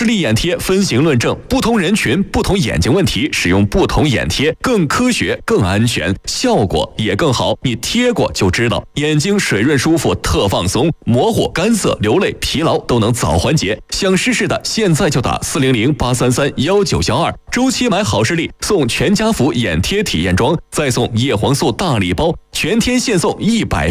视力眼贴分型论证，不同人群、不同眼睛问题，使用不同眼贴更科学、更安全，效果也更好。你贴过就知道，眼睛水润舒服，特放松，模糊、干涩、流泪、疲劳都能早缓解。想试试的，现在就打400-833-1912，周期买好视力送全家福眼贴体验装，再送叶黄素大礼包，全天现送100